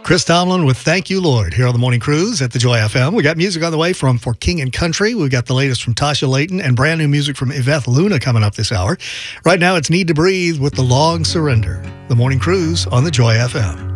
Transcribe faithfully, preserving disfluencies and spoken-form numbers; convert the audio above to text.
Chris Tomlin with Thank You, Lord, here on the Morning Cruise at the Joy F M. We got music on the way from For King and Country. We've got the latest from Tasha Layton and brand new music from Yvette Luna coming up this hour. Right now, it's Need to Breathe with The Long Surrender. The Morning Cruise on the Joy F M.